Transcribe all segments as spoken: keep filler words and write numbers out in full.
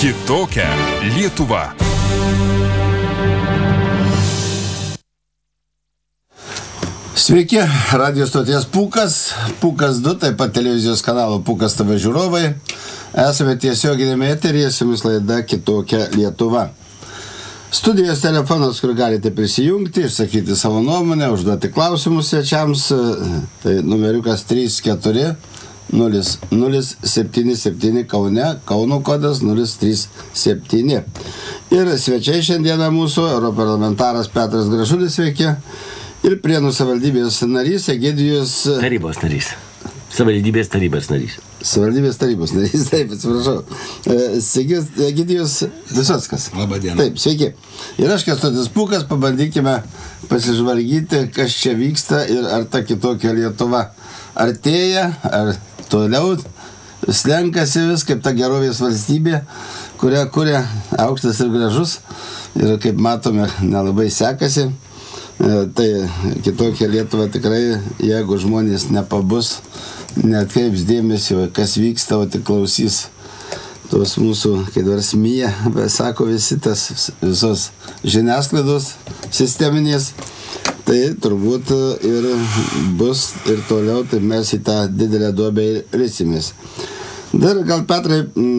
Kitokia Lietuva. Sveiki, radio stoties Pūkas, Pūkas du, taip pat televizijos kanalo Pūkas T V žiūrovai. Esame tiesioginėme eteryje, su jumis laida Kitokia Lietuva. Studijos telefonas, kur galite prisijungti, išsakyti savo nuomonę, užduoti klausimus svečiams, tai numeriukas trys keturi nulis nulis septyni septyni Kaune, Kauno kodas nulis trys septyni. Ir svečiai šiandieną mūsų, europarlamentaras Petras Gražulis, sveiki, ir Prienų savivaldybės narys Egidijus... Tarybos narys. Savivaldybės tarybos narys. Savivaldybės tarybos narys, taip, atsiprašau. Egidijus Visockas. Labą dieną. Taip, sveiki. Ir aš, Kęstutis Pūkas, pabandykime pasižvalgyti, kas čia vyksta ir ar ta kitokia Lietuva artėja, ar toliau slenkasi vis, kaip ta gerovės valstybė, kurią kuria aukštas ir gražus. Ir kaip matome, nelabai sekasi. Tai kitokia Lietuva tikrai, jeigu žmonės nepabus, neatkreips dėmesio, kas vyksta, o tik klausys tos mūsų, kaip dar smyja, sako visi tas visos žiniasklaidos sisteminės, tai turbūt ir bus ir toliau, tai mes į tą didelę duobę risimės. Dar gal, Petrai,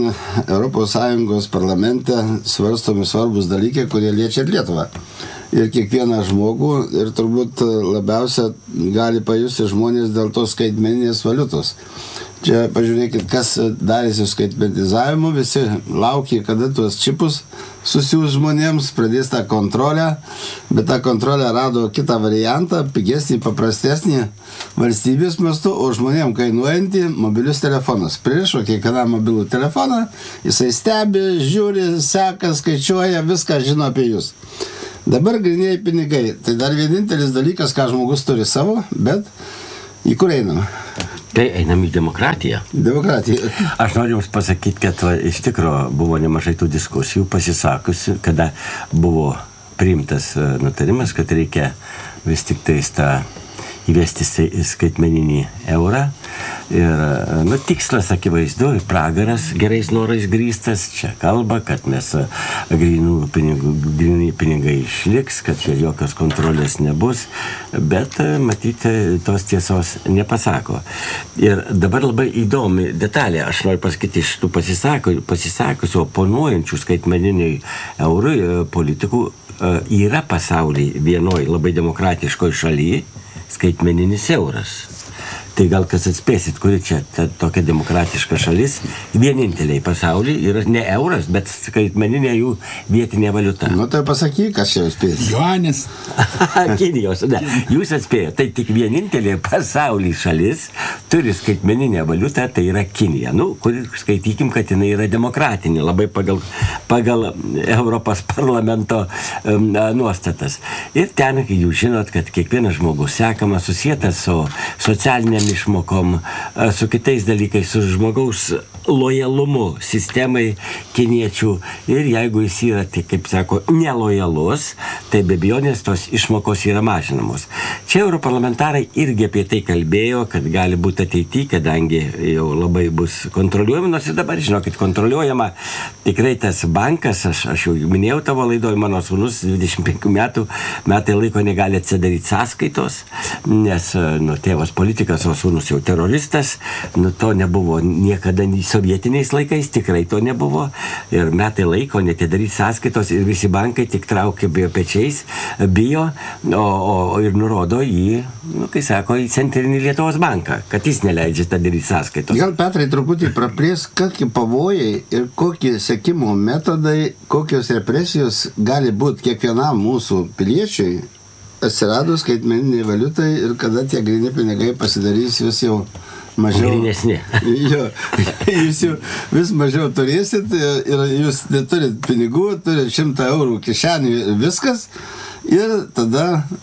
Europos Sąjungos parlamente svarstomi svarbus dalykai, kurie liečia Lietuvą. Ir kiekvieną žmogų, ir turbūt labiausia gali pajusti žmonės dėl tos skaitmeninės valiutos. Čia pažiūrėkit, kas darėsi skaitmenizavimu, visi laukia, kada tuos čipus susiūs žmonėms, pradės tą kontrolę, bet tą kontrolę rado kitą variantą, pigesnį, paprastesnį valstybės mastu, o žmonėm kainuojantį mobilius telefonus. Pririšo kiekvieną mobilų telefoną, jisai stebi, žiūri, seka, skaičiuoja, viską žino apie jūs. Dabar grynėjai pinigai. Tai dar vienintelis dalykas, ką žmogus turi savo, bet į kur einam? Tai einam į demokratiją. Demokratiją. Aš noriu Jums pasakyti, kad va, iš tikro buvo nemažai tų diskusijų pasisakusi, kada buvo priimtas nutarimas, kad reikia vis tik tais tą įvesti skaitmeninį eurą. Ir, nu, tikslas akivaizdu, pragaras gerais norais grįstas, čia kalba, kad mes grynų pinigų, gryni pinigai išliks, kad čia jokios kontrolės nebus, bet matyti tos tiesos nepasako. Ir dabar labai įdomi detalė, aš noriu pasakyti, iš tų pasisakusių oponuojančių skaitmeniniai eurui politikų yra pasaulyje vienoj labai demokratiškoj šalyje skaitmeninis euras. Tai gal kas atspėsit, kuri čia ta, tokia demokratiška šalis, vieninteliai pasaulyje yra ne euras, bet skaitmeninė jų vietinė valiuta. Nu tai pasakyk, kas čia atspės. Juanis. Kinijos, ne. Jūs atspėjote, tai tik vienintelė pasaulyje šalis turi skaitmeninę valiutą, tai yra Kinija. Nu, kur skaitykim, kad jinai yra demokratinė, labai pagal, pagal Europos parlamento um, nuostatas. Ir ten, jūs žinot, kad kiekvienas žmogus sekamas, susietas su socialinė išmokom, su kitais dalykais, su žmogaus lojalumu sistemai kiniečių. Ir jeigu jis yra, tai, kaip sako, nelojalus, tai be abejonės tos išmokos yra mažinamos. Čia europarlamentarai irgi apie tai kalbėjo, kad gali būti ateityje, kadangi jau labai bus kontroliuojama, nors ir dabar, žinokit, kontroliuojama tikrai tas bankas, aš, aš jau minėjau tavo laidoj, mano sūnus dvidešimt penkių metų, metai laiko negali atsidaryti sąskaitos, nes, nu, tėvas politikas, o sūnus jau teroristas, nu, to nebuvo niekada sovietiniais laikais, tikrai to nebuvo, ir metai laiko netidaryti sąskaitos ir visi bankai tik traukia bijo pečiais, bijo, o, o ir nurodo į, nu, kai sako, į Centrinį Lietuvos banką, kad jis neleidžia tą daryti sąskaitos. Gal, Petrai, truputį praplės, kokie pavojai ir kokie sekimo metodai, kokios represijos gali būti kiekvienam mūsų piliečiui atsiradus skaitmeniniai valiutai ir kada tie gryni pinigai pasidarys vis jau mažiau. Grynesni. Jo, jūs jau vis mažiau turėsit ir jūs neturit pinigų, turit šimtą eurų kišenį, viskas. Ir tada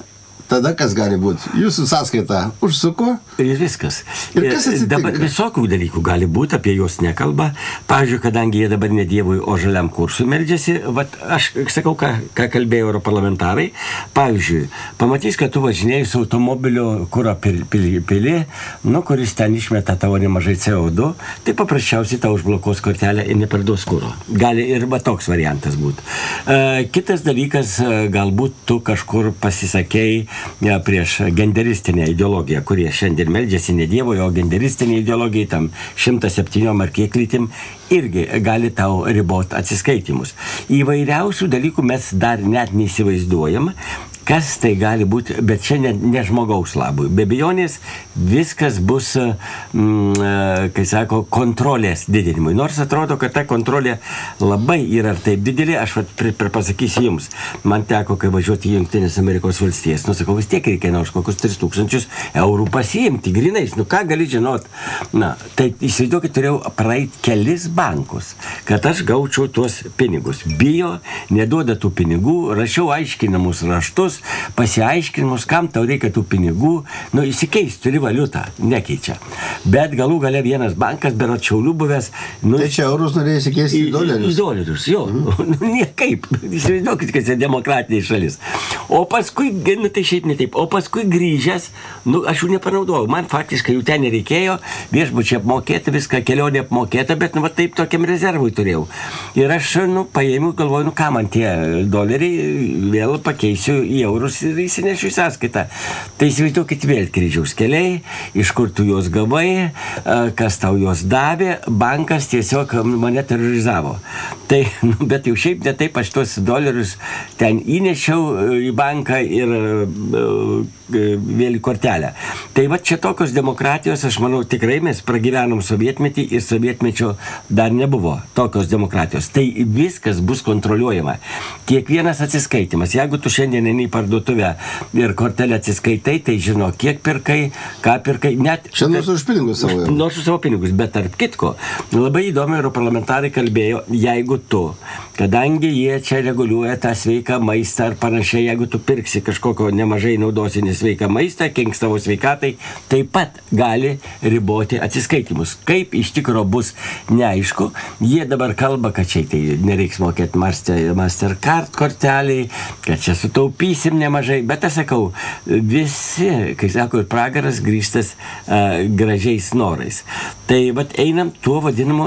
tada kas gali būti? Jūsų sąskaita užsuko? Ir viskas. Ir kas atsitinka? Dabar visokių dalykų gali būti, apie juos nekalba. Pavyzdžiui, kadangi jie dabar ne Dievui, o žaliam kursui meldžiasi, vat, aš sakau, ką, ką kalbėjo europarlamentarai. Pavyzdžiui, pamatys, kad tu važinėjai su automobiliu, kuro pili, pili, pili, nu, kuris ten išmeta tavo nemažai C O du, tai paprasčiausiai tau užblokuos kortelę ir neperduos kuro. Gali ir va toks variantas būti. E, kitas dalykas, galbūt tu kažkur pasisakei ja, prieš genderistinę ideologiją, kurie šiandien meldžiasi ne Dievo, o genderistinė ideologija, tam šimtas septyniom ar kiek lytim, irgi gali tau riboti atsiskaitimus. Įvairiausių dalykų mes dar net neįsivaizduojam, kas tai gali būti, bet šiandien ne žmogaus labui. Be abejonės viskas bus, mm, kai sako, kontrolės didinimui. Nors atrodo, kad ta kontrolė labai yra taip didelė, aš vat, pr pr pasakysiu jums, man teko, kai važiuoti į Jungtinės Amerikos valstijas, nu sakau, vis tiek reikia nors kokius tris tūkstančius eurų pasiimti, grinais, nu ką gali žinot. Na, tai įsivaizduokit, turėjau praeiti kelis bankus, kad aš gaučiau tuos pinigus. Bijo, neduoda tų pinigų, rašiau aiškinamus raštus, pasiaiškinimus, kam tau reikia tų pinigų, nu, įsikeis, turi valiutą, nekeičia. Bet galų gale vienas bankas, berods Šiaulių buvęs, nu... Tai čia eurus norėjo įsikeisti į dolerius? Į dolerius, jo. Mm. Nu, niekaip. Įsivaizduokit, kad čia demokratinė šalis. O paskui, nu, tai šiaip ne taip, o paskui grįžęs, nu, aš jų nepanaudojau. Man faktiškai jų ten nereikėjo, viešbučiai apmokėta, viską kelionė apmokėta, bet, nu, va, taip tokiam rezervui turėjau. Ir aš, nu, paėmiau, galvoju, nu, ką man tie doleriai, vėl pakeisiu į eurus ir įsinešiu į sąskaitą. Tai įsivaizduokit vėl kryžiaus keliai, iš kur tu juos gavai, kas tau juos davė, bankas tiesiog mane terorizavo. Tai, nu, bet jau šiaip ne taip, aš tuos dolerius ten įnešiau į banką ir vėl į kortelę. Tai va čia tokios demokratijos, aš manau, tikrai mes pragyvenom sovietmetį ir sovietmečio dar nebuvo tokios demokratijos. Tai viskas bus kontroliuojama. Kiekvienas atsiskaitimas. Jeigu tu šiandien eini į parduotuvę ir kortelę atsiskaitai, tai žino, kiek pirkai, ką pirkai. Net, čia nors už pinigus savo. Nors už savo pinigus, bet tarp kitko. Labai įdomi, europarlamentarai kalbėjo, jeigu tu, kadangi jie čia reguliuoja tą sveiką maistą ar panašiai, jeigu tu pirksi kažkokio nemažai naudosi nesveiką maistą, kenks tavo sveikatai, taip pat gali riboti atsiskaitimus. Kaip iš tikro bus neaišku, jie dabar kalba, kad čia tai nereiks mokėti Master, Mastercard korteliai, kad čia sutaupysim nemažai, bet aš sakau, visi, kai sako, ir pragaras grįžtas uh, gražiais norais. Tai vat einam tuo vadinamu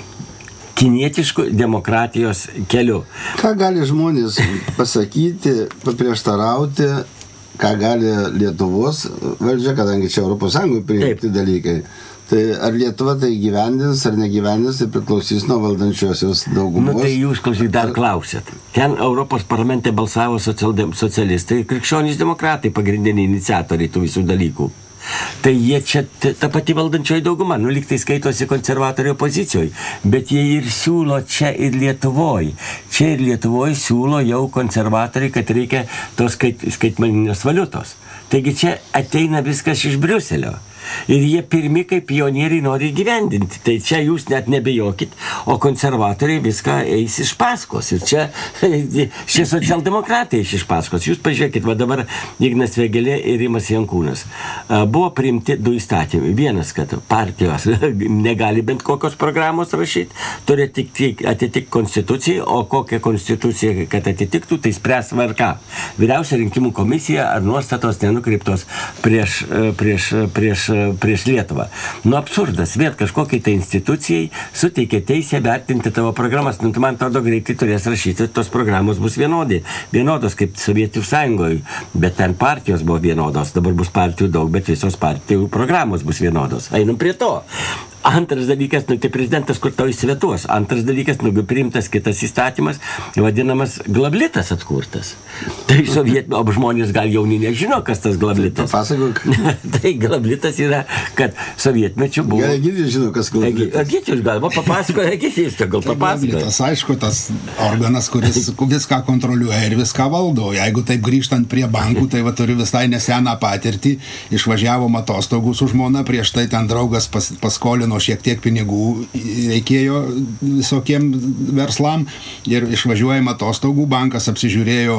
kinietiškų demokratijos keliu. Ką gali žmonės pasakyti, paprieštarauti, ką gali Lietuvos valdžia, kadangi čia Europos Sąjungoje priimti dalykai. Tai ar Lietuva tai gyvendins, ar negyvendins, tai priklausys nuo valdančiosios daugumos. Nu tai jūs, klausyk, dar klausėt. Ten Europos parlamente balsavo socialistai ir krikščionys demokratai, pagrindiniai iniciatoriai tų visų dalykų. Tai jie čia, ta pati valdančioji dauguma, nu lyg tai skaitosi konservatorių opozicijoje, bet jie ir siūlo čia ir Lietuvoj. Čia ir Lietuvoj siūlo jau konservatoriai, kad reikia tos skait, skaitmeninės valiutos. Taigi čia ateina viskas iš Briuselio. Ir jie pirmi kaip pionieriai nori įgyvendinti. Tai čia jūs net nebejokit, o konservatoriai viską eis iš paskos. Ir čia šie socialdemokratai eis iš paskos. Jūs pažiūrėkit, va dabar Ignas Vėgėlė ir Rimas Jankūnas. Buvo priimti du įstatymai. Vienas, kad partijos negali bent kokios programos rašyti, turi atitikti konstitucijai, o kokią konstituciją, kad atitiktų, tai spręs V R K. Vyriausia rinkimų komisija ar nuostatos nenukreiptos prieš, prieš, prieš prieš Lietuvą. Nu, absurdas, vėl kažkokiai tai institucijai suteikia teisę vertinti tavo programas. Nu, man atrodo, greitai turės rašyti, tos programos bus vienodi. Vienodos kaip Sovietų sąjungoje, bet ten partijos buvo vienodos. Dabar bus partijų daug, bet visos partijų programos bus vienodos. Einam prie to. Antras dalykas, nu, tai prezidentas, kur tau įsivetuos. Antras dalykas, nu, priimtas kitas įstatymas, vadinamas glablitas atkurtas. Tai sovietinių, o žmonės gal jauni nežino, kas tas glablitas. Papasakok. Tai glablitas yra, kad sovietmečių buvo... Gal Egidijus žino, kas glablitas. Egidijus galima papasakoti, Egidijus gal papasakoti. Glablitas, aišku, tas organas, kuris viską kontroliuoja ir viską valdo. Jeigu taip grįžtant prie bankų, tai va turiu visai neseną patirtį. Išvažiavom atostogų su žmona, prieš tai ten draugas pas, paskolino šiek tiek pinigų reikėjo visokiem verslam ir išvažiuojam atostogų, bankas apsižiūrėjo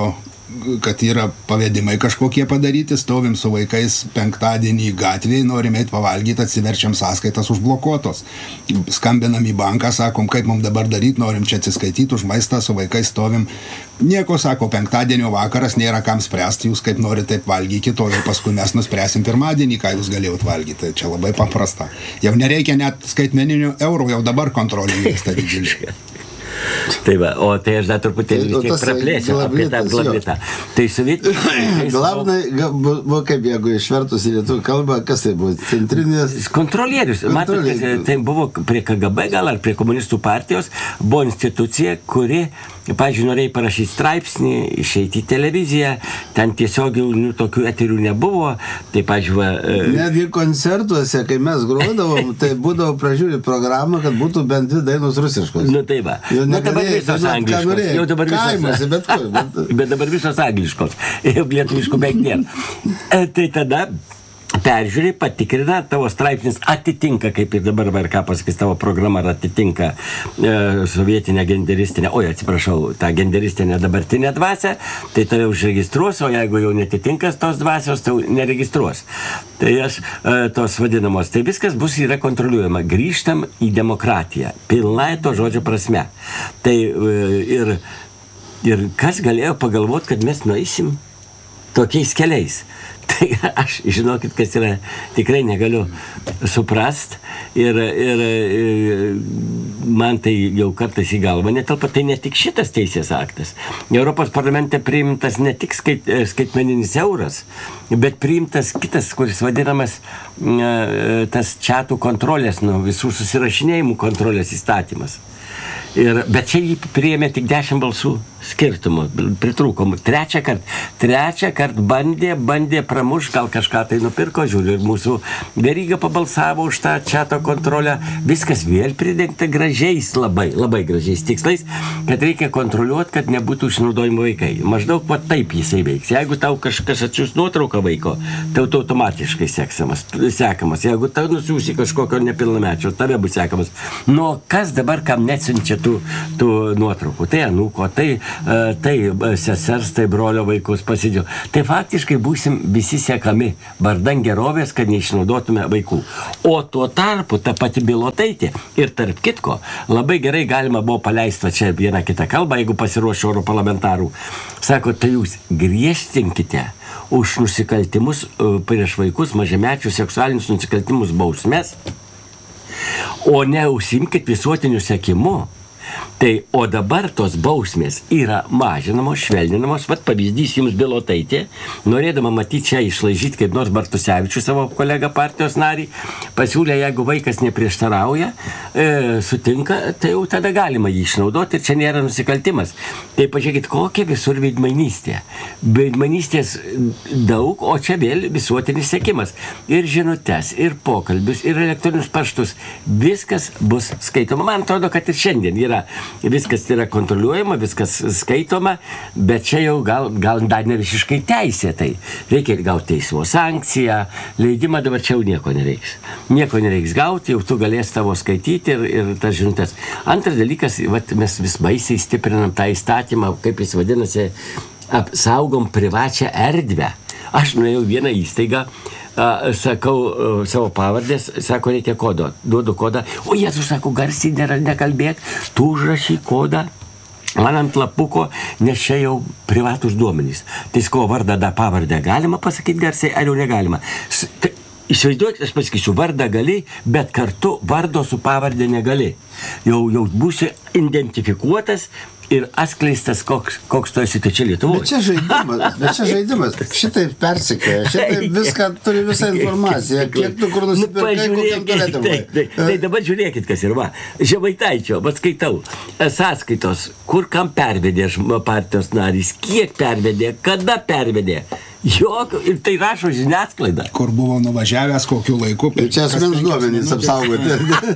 kad yra pavedimai kažkokie padaryti, stovim su vaikais penktadienį gatvėje, norim eiti pavalgyti, atsiverčiam sąskaitas užblokuotos. Skambinam į banką, sakom, kaip mums dabar daryti, norim čia atsiskaityti už maistą, su vaikais stovim. Nieko, sako, penktadienio vakaras nėra kam spręsti, jūs kaip norite taip valgykite, o jau paskui mes nuspręsim pirmadienį, ką jūs galėjot valgyti. Tai čia labai paprasta. Jau nereikia net skaitmeninių eurų, jau dabar kontrolė vyksta didžiulė. Tai va, o tai aš dar truputėlį vis tiek praplėsiu apie tą glabitą. Tai sovietiniai... Glavnai, buvo kaip, jeigu išvertus į lietuvių kalbą, kas tai buvo? Centrinės... Kontrolierius. Matot, tai buvo prie K G B gal ar prie komunistų partijos, buvo institucija, kuri, pavyzdžiui, norėjai parašyti straipsnį, išeiti į televiziją, ten tiesiog nu, tokių eterių nebuvo. Tai, pavyzdžiui... Netgi koncertuose, kai mes grodavom, tai būdavo pražiūrį programą, kad būtų bent dvi dainos rusiškos. Nu tai va. Nu, dabar visos angliškos. Jau dabar visos, Kaimuose, bet kur. Bet... bet dabar visos angliškos. Jau lietuviškų beveik nėra. E, tai tada peržiūrė, patikrina, tavo straipsnis atitinka, kaip ir dabar V R K pasakys, tavo programa atitinka e, sovietinę genderistinę, oi, atsiprašau, tą genderistinę dabartinę dvasę, tai tave užregistruos, o jeigu jau netitinkas tos dvasios, tai neregistruos. Tai aš e, tos vadinamos, tai viskas bus yra kontroliuojama. Grįžtam į demokratiją, pilnai to žodžio prasme. Tai e, ir, ir kas galėjo pagalvoti, kad mes nueisim tokiais keliais. Tai aš, žinokit, kas yra, tikrai negaliu suprast ir, ir, ir man tai jau kartais į galvą netelpa, tai ne tik šitas teisės aktas. Europos parlamente priimtas ne tik skait, skaitmeninis euras, bet priimtas kitas, kuris vadinamas tas chatų kontrolės, nu, visų susirašinėjimų kontrolės įstatymas. Ir, bet čia jį priėmė tik dešimt balsų skirtumų, pritrūkomų. Trečią kart, trečią kart bandė, bandė pramuš, gal kažką tai nupirko, žiūriu, ir mūsų Veryga pabalsavo už tą chato kontrolę. Viskas vėl pridengta gražiais, labai, labai gražiais tikslais, kad reikia kontroliuoti, kad nebūtų išnaudojimo vaikai. Maždaug va taip jisai veiks. Jeigu tau kažkas atsiųs nuotrauką vaiko, tau tai automatiškai seksamas, sekamas. Jeigu tau nusiųsi kažkokio nepilnamečio, tave bus sekamas. Nu, kas dabar kam neatsiunčia tų, tų nuotraukų? Tai anūko, tai tai sesers, tai brolio vaikus pasidžiau. Tai faktiškai būsim visi sekami vardan gerovės, kad neišnaudotume vaikų. O tuo tarpu ta pati Bilotaitė ir tarp kitko labai gerai galima buvo paleista čia vieną kitą kalbą, jeigu pasiruošė europarlamentarų. Sako, tai jūs griežtinkite už nusikaltimus prieš vaikus, mažamečius seksualinius nusikaltimus bausmes, o ne užsiimkit visuotiniu sekimu. Tai, o dabar tos bausmės yra mažinamos, švelninamos, vat pavyzdys jums Bilotaitė, norėdama matyti čia išlaižyti kaip nors Bartusevičių, savo kolegą partijos narį, pasiūlė, jeigu vaikas neprieštarauja, e, sutinka, tai jau tada galima jį išnaudoti ir čia nėra nusikaltimas. Tai pažiūrėkit, kokia visur veidmainystė. Veidmainystės daug, o čia vėl visuotinis sekimas. Ir žinutes, ir pokalbius, ir elektroninius paštus. Viskas bus skaitoma. Man atrodo, kad ir šiandien yra viskas yra kontroliuojama, viskas skaitoma, bet čia jau gal, gal dar ne visiškai teisėtai. Reikia gauti teismo sankciją, leidimą, dabar čia jau nieko nereiks. Nieko nereiks gauti, jau tu galės tavo skaityti ir, ir tas žinutės. Antras dalykas, vat, mes vis baisiai stiprinam tą įstatymą, kaip jis vadinasi, apsaugom privačią erdvę. Aš nuėjau vieną įstaigą, a, sakau a, savo pavardės, sako, reikia kodo, duodu kodą, o Jėzus, sako, garsiai nėra, nekalbėk, tu užrašy kodą man ant lapuko, nes čia jau privatus duomenys. Tai sko vardą, da pavardę galima pasakyti garsiai, ar jau negalima? S, tai, įsivaizduokit, aš pasakysiu, vardą gali, bet kartu vardo su pavardė negali. Jau, jau būsi identifikuotas ir atskleistas, koks, koks tu esi, tai čia Lietuvoje. Bet čia žaidimas, bet čia žaidimas. Šitaip persikėja, šitaip viską turi visą informaciją, kiek tu kur nusipirkai, kokiam turėtum. Tai, tai, tai dabar žiūrėkit, kas yra. Žemaitaičio, bet skaitau, sąskaitos, kur kam pervedė partijos narys, kiek pervedė, kada pervedė. Jokio, ir tai rašo žiniasklaida. Kur buvo nuvažiavęs, kokiu laiku. Ir čia asmens duomenys apsaugoti.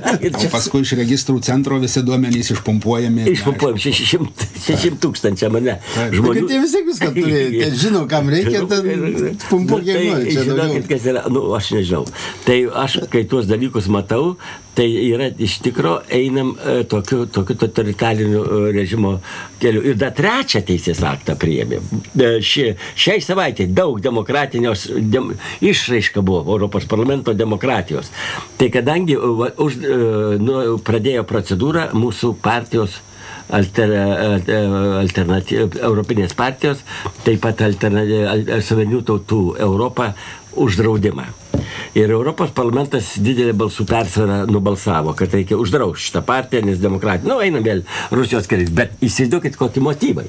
O paskui iš registrų centro visi duomenys išpumpuojami. Išpumpuojami šešimt tūkstančių mane žmonių. Bet jie vis tiek viską turėjo. Žinau, kam reikia, ten pumpuok kiek nori. Žinokit, kas yra, nu, aš nežinau. Tai aš, kai tuos dalykus matau, tai yra iš tikro einam e, tokiu, tokiu totalitariniu e, režimo keliu. Ir dar trečią teisės aktą priėmė. E, ši, šiai savaitė daug demokratinios dem, išraiška buvo Europos parlamento demokratijos. Tai kadangi va, už, e, nu, pradėjo procedūrą mūsų partijos Alter, alternatyv, Europinės partijos, taip pat suverenių tautų Europą uždraudimą. Ir Europos parlamentas didelė balsų persvara nubalsavo, kad reikia uždrausti šitą partiją, nes demokratija, nu, einam vėl Rusijos keliais, bet įsivaizduokit, kokie motyvai.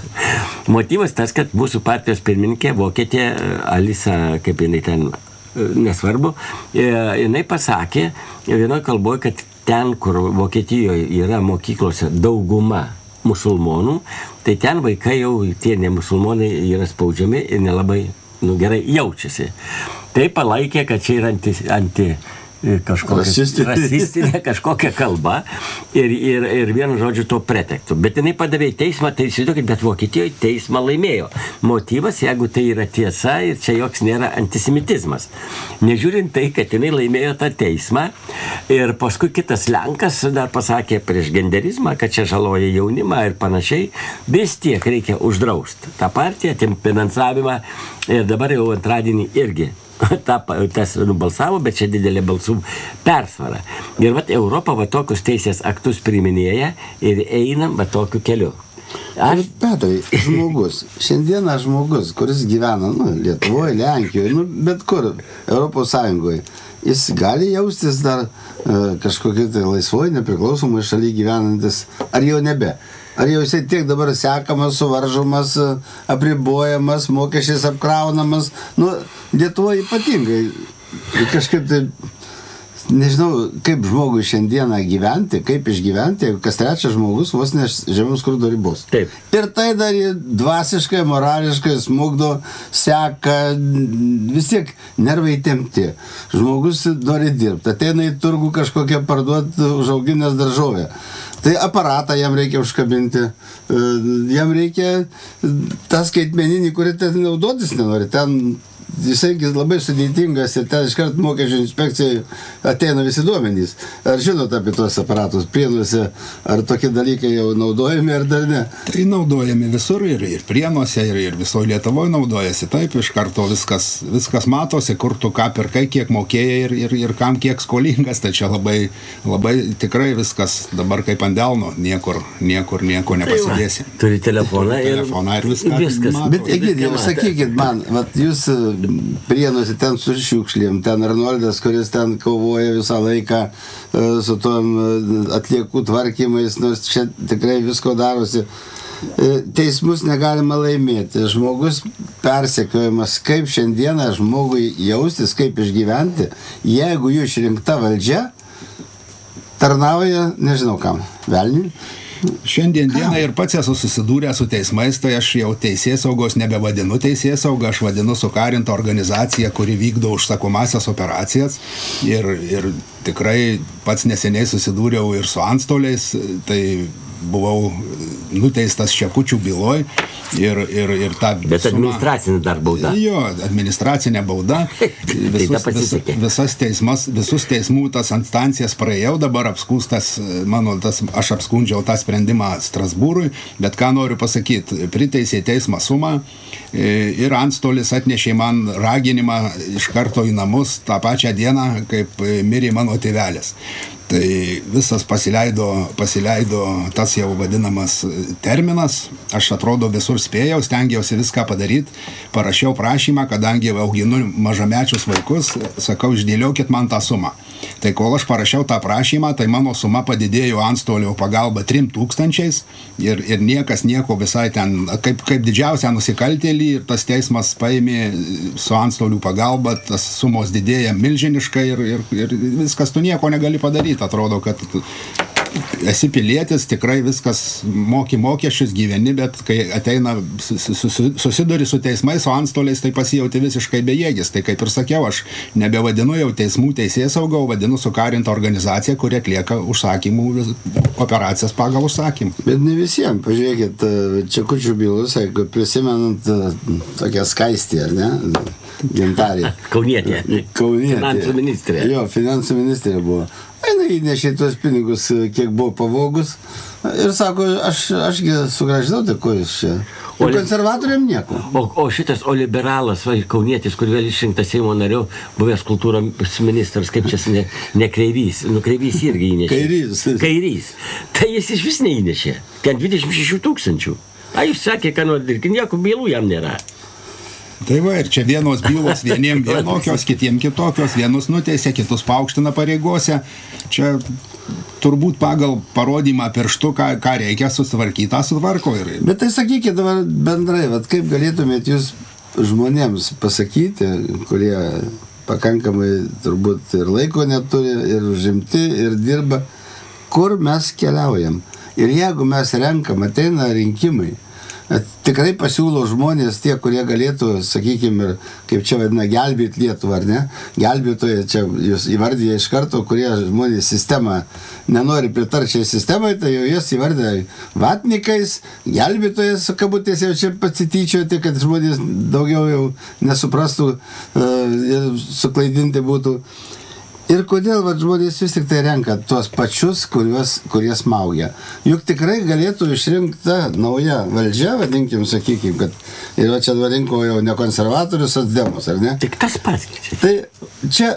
Motyvas tas, kad mūsų partijos pirmininkė, vokietė Alisa, kaip jinai ten, nesvarbu, jinai pasakė vienoje kalboje, kad ten, kur Vokietijoje yra mokyklose dauguma musulmonų, tai ten vaikai jau tie nemusulmonai yra spaudžiami ir nelabai nu, gerai jaučiasi. Tai palaikė, kad čia yra anti, anti kažkokia rasistinė. rasistinė kažkokia kalba ir, ir, ir vienu žodžiu to pretektų. Bet jinai padavė į teismą, tai įsivaizduokit, bet Vokietijoje teismą laimėjo. Motyvas, jeigu tai yra tiesa ir čia joks nėra antisemitizmas. Nežiūrint tai, kad jinai laimėjo tą teismą ir paskui kitas Lenkas dar pasakė prieš genderizmą, kad čia žaloja jaunimą ir panašiai, vis tiek reikia uždrausti tą partiją, atimti finansavimą ir dabar jau antradienį irgi Ta, tas nubalsavo, bet čia didelė balsų persvara. Ir vat Europa va tokius teisės aktus priiminėja ir einam va tokiu keliu. Aš... Petrai, žmogus, šiandieną žmogus, kuris gyvena nu, Lietuvoje, Lenkijoje, nu, bet kur, Europos Sąjungoje, jis gali jaustis dar e, kažkokiai tai laisvoje, nepriklausomai šalyje gyvenantis, ar jau nebe? Ar jau jisai tiek dabar sekamas, suvaržomas, apribojamas, mokesčiais apkraunamas? Nu, Lietuvoje ypatingai. Kažkaip tai, nežinau, kaip žmogui šiandieną gyventi, kaip išgyventi, jeigu kas trečias žmogus vos ne žemiau skurdo ribos. Taip. Ir tai dar dvasiškai, morališkai smugdo, seka, vis tiek nervai tempti. Žmogus nori dirbti, ateina į turgų kažkokią parduoti užauginęs daržovę. Tai aparatą jam reikia užkabinti, jam reikia tą skaitmeninį, kurį ten naudotis nenori. Ten jisai labai sudėtingas ir ten iškart mokesčių inspekcijai ateina visi duomenys. Ar žinot apie tuos aparatus Prienuose, ar tokie dalykai jau naudojami, ar dar ne? Tai naudojami visur ir, ir Prienuose, ir, ir visoje Lietuvoje naudojasi. Taip, iš karto viskas, viskas matosi, kur tu ką pirkai, kiek mokėjai ir, ir, ir kam kiek skolingas. Tai čia labai, labai tikrai viskas dabar kaip ant delno, niekur, niekur, nieko nepasidėsi. Tai turi telefoną ir, telefoną ir viską. viskas. Bet, Egidijau, sakykit man, vat jūs Prienuose ten su šiukšlėm, ten Arnoldas, kuris ten kovoja visą laiką uh, su tom uh, atliekų tvarkymais, nors čia tikrai visko darosi. Uh, teismus negalima laimėti. Žmogus persekiojamas, kaip šiandieną žmogui jaustis, kaip išgyventi, jeigu jų išrinkta valdžia tarnauja, nežinau kam, velniui. Šiandien dieną ir pats esu susidūręs su teismais, tai aš jau teisėsaugos nebevadinu teisėsaugą, aš vadinu sukarintą organizaciją, kuri vykdo užsakomasias operacijas ir, ir tikrai pats neseniai susidūriau ir su antstoliais, tai buvau nuteistas Čekučių byloj ir, ir, ir ta... Bet administracinė dar bauda. Jo, administracinė bauda. Visus, vis, visas teismas, visus teismų tas instancijas praėjau, dabar apskūstas, mano, tas, aš apskundžiau tą sprendimą Strasbūrui, bet ką noriu pasakyti, priteisė teismą sumą ir antstolis atnešė man raginimą iš karto į namus tą pačią dieną, kaip mirė mano tėvelis. Tai visas pasileido, pasileido tas jau vadinamas terminas, aš atrodo visur spėjau, stengiausi viską padaryti, parašiau prašymą, kadangi auginu mažamečius vaikus, sakau, išdėliokit man tą sumą. Tai kol aš parašiau tą prašymą, tai mano suma padidėjo antstolio pagalba trim tūkstančiais ir, ir niekas nieko visai ten, kaip, kaip didžiausią nusikaltėlį, ir tas teismas paėmė su antstolių pagalba, tas sumos didėja milžiniškai ir, ir, ir viskas, tu nieko negali padaryti. Atrodo, kad esi pilietis, tikrai viskas moki mokesčius, gyveni, bet kai ateina, susiduri su teismais, su antstoliais, tai pasijauti visiškai bejėgis. Tai kaip ir sakiau, aš nebevadinu jau teismų teisėsaugą, vadinu sukarintą organizaciją, kuri atlieka užsakymų operacijas pagal užsakymą. Bet ne visiems, pažiūrėkit, Čekučių bylus, jeigu prisimenant tokią skaistį, ar ne? Gintarė. Kaunietė. Kaunietė. Finansų ministrė. Jo, finansų ministrė buvo. Eina įnešė tuos pinigus, kiek buvo pavogus. Ir sako, aš, ašgi sugražinau, tai ko jūs čia. O konservatoriam nieko. O, o šitas, o liberalas, va, kaunietis, kur vėl išrinktas Seimo nariu, buvęs kultūros ministras, kaip čia ne, ne Kreivys, nu Kreivys irgi įnešė. Kairys. Kairys. Tai jis iš vis neįnešė. Ten dvidešimt šeši tūkstančių. A, jūs sakė, kad nu, nieko bylų jam nėra. Tai va, ir čia vienos bylos vieniem vienokios, kitiem kitokios, vienus nuteisė, kitus paaukština pareigose. Čia turbūt pagal parodymą pirštu, ką, ką reikia susitvarkyti, tą sutvarko. Ir... Bet tai sakykit dabar bendrai, vat kaip galėtumėt jūs žmonėms pasakyti, kurie pakankamai turbūt ir laiko neturi, ir užimti, ir dirba, kur mes keliaujam. Ir jeigu mes renkam, ateina rinkimai, tikrai pasiūlo žmonės tie, kurie galėtų, sakykime, kaip čia vadina, gelbėti Lietuvą, ar ne? Gelbėtojai, čia jūs įvardė iš karto, kurie žmonės sistemą nenori pritarčiai sistemai, tai jau jas įvardė vatnikais, gelbėtojas, kabutės jau čia pasityčioti, kad žmonės daugiau jau nesuprastų ir suklaidinti būtų. Ir kodėl va, žmonės vis tik tai renka tuos pačius, kuriuos, kurie smaugia. Juk tikrai galėtų išrinkta nauja valdžia, vadinkim, sakykim, kad ir va čia rinko jau ne konservatorius, socdemus, ar ne? Tik tas pats. Tai čia,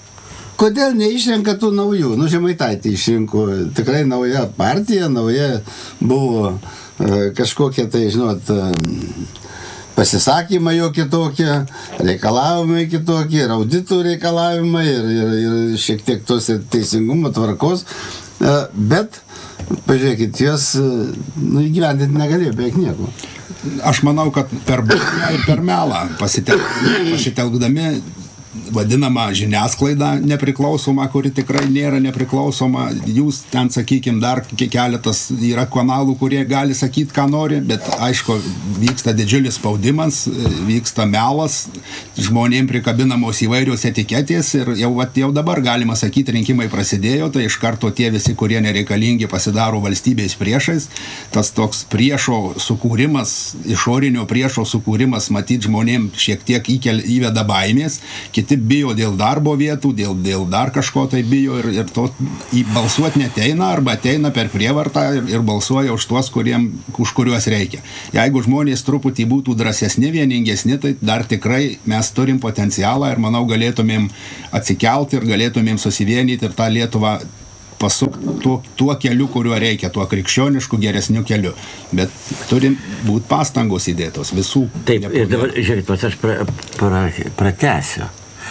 kodėl neišrenka tų naujų? Nu, Žemaitaitį išrinko tikrai nauja partija, nauja buvo e, kažkokia tai, žinot, e, pasisakymai jo kitokie, reikalavimai kitokie, ir auditų reikalavimai, ir, ir, ir šiek tiek tos teisingumo tvarkos, bet, pažiūrėkit, jos nu, įgyvendinti negalėjo beveik nieko. Aš manau, kad per bausmę ir per melą pasitelk, pasitelkdami vadinama žiniasklaida nepriklausoma, kuri tikrai nėra nepriklausoma. Jūs ten, sakykim, dar keletas yra kanalų, kurie gali sakyti, ką nori, bet aišku, vyksta didžiulis spaudimas, vyksta melas, žmonėm prikabinamos įvairios etiketės ir jau, vat, jau dabar galima sakyti, rinkimai prasidėjo, tai iš karto tie visi, kurie nereikalingi, pasidaro valstybės priešais. Tas toks priešo sukūrimas, išorinio priešo sukūrimas, matyt, žmonėm šiek tiek įkel, įveda baimės, kiti bijo dėl darbo vietų, dėl, dėl dar kažko tai bijo ir, ir to balsuoti neteina arba ateina per prievartą ir, ir balsuoja už tuos, kuriem, už kuriuos reikia. Jeigu žmonės truputį būtų drąsesni, vieningesni, tai dar tikrai mes turim potencialą ir manau galėtumėm atsikelti ir galėtumėm susivienyti ir tą Lietuvą pasukti tuo, tuo keliu, kuriuo reikia, tuo krikščionišku, geresniu keliu. Bet turim būti pastangos įdėtos visų. Taip, ir dabar, žiūrėkit, aš pra, pra, pratęsiu.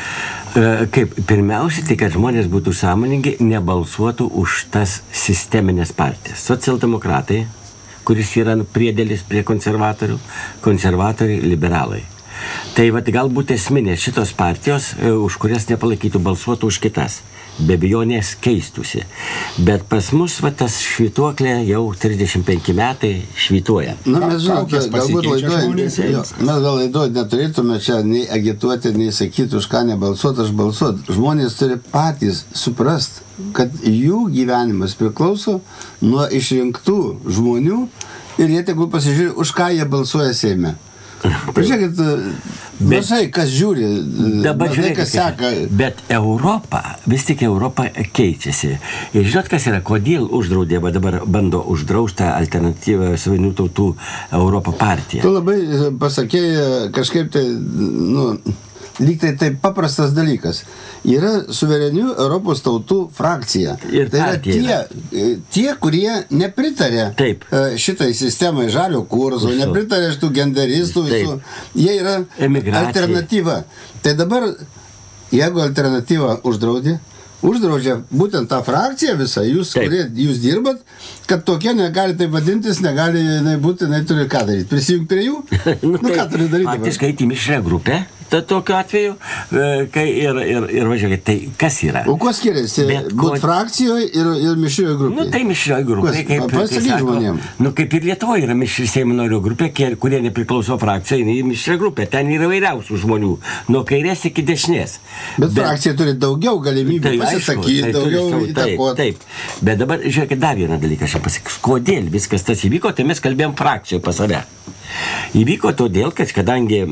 Kaip, pirmiausia, tai kad žmonės būtų sąmoningi, nebalsuotų už tas sisteminės partijas. Socialdemokratai, kuris yra priedėlis prie konservatorių, konservatoriai, liberalai. Tai vat, galbūt esminės šitos partijos, už kurias nepalaikytų, balsuotų už kitas. Be abejonės keistųsi. Bet pas mus va, tas švytuoklė jau trisdešimt penki metai švytuoja. Na, mes žinot, galbūt laidoj, mes gal laidoj neturėtume čia nei agituoti, nei sakyti, už ką nebalsuoti, aš balsuoti. Žmonės turi patys suprast, kad jų gyvenimas priklauso nuo išrinktų žmonių ir jie tegul pasižiūrė, už ką jie balsuoja Seime. Pažiūrėkit, mažai kas žiūri, mažai kas seka. Bet Europa, vis tik Europa keičiasi. Ir žinot, kas yra, kodėl uždraudė, va dabar bando uždraustą alternatyvą Suverenių tautų Europą partiją. Tu labai pasakėjai kažkaip tai, nu, lyg tai taip paprastas dalykas. Yra Suverenių Europos tautų frakcija. Ir tai yra tie, tie, kurie nepritarė Taip. šitai sistemai žalio kurso, Visų. nepritarė šitų genderistų, visų. Jie yra Emigracija. alternatyva. Tai dabar, jeigu alternatyva uždraudė, uždraudžia būtent tą frakciją visą, jūs, Taip. kurie jūs dirbat, kad tokie negali taip vadintis, negali jinai būti, jinai turi ką daryti. Prisijungti prie jų? Nu, nu, ką turi daryti? Faktiškai į mišrią grupę, ta, tokiu atveju, kai ir, ir, ir važiuokit, tai kas yra? O kuo skiriasi būti frakcijoje ir, ir mišrioje grupėje? Nu, tai mišrioje grupėje, kaip, kaip sako, nu, kaip ir Lietuvoje yra mišri Seimo narių grupė, kurie nepriklauso frakcijai, į mišrią grupę. Ten yra vairiausių žmonių, nuo kairės iki dešinės. Bet, Bet frakcija turi daugiau galimybių tai, pasisakyti, tai daugiau savo, įtakoti. Taip, taip. Bet dabar, žiūrėkit, dar vieną dalyką aš pasakysiu. Kodėl viskas tas įvyko, tai mes kalbėjom frakcijoje pas save. Įvyko todėl, kad kadangi